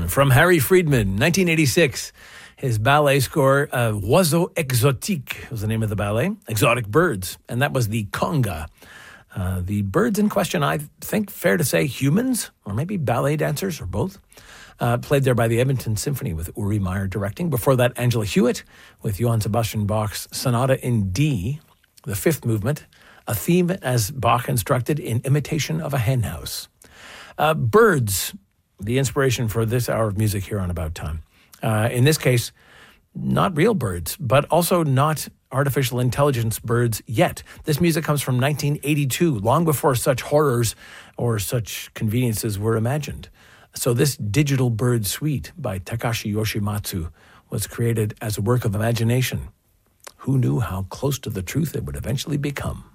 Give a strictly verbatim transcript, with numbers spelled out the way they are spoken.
from Harry Friedman, nineteen eighty-six. His ballet score, uh, Oiseaux Exotiques was the name of the ballet, Exotic Birds, and that was the conga. Uh, the birds in question, I think, fair to say, humans, or maybe ballet dancers, or both. Uh, played there by the Edmonton Symphony with Uri Meyer directing. Before that, Angela Hewitt with Johann Sebastian Bach's Sonata in D, the fifth movement, a theme as Bach instructed in imitation of a henhouse. Uh, birds, the inspiration for this hour of music here on About Time. Uh, in this case, not real birds, but also not artificial intelligence birds yet. This music comes from nineteen eighty-two, long before such horrors or such conveniences were imagined. So this digital bird suite by Takashi Yoshimatsu was created as a work of imagination. Who knew how close to the truth it would eventually become?